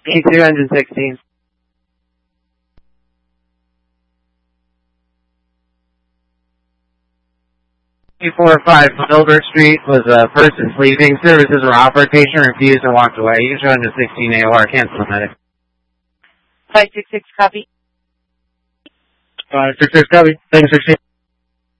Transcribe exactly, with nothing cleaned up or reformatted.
E two, engine sixteen. two four five Filbert Street was a person sleeping. Services were offered. Patient refused and walked away. You show engine sixteen A O R. Cancel medic. five six six, copy. five six six, copy. Engine sixteen.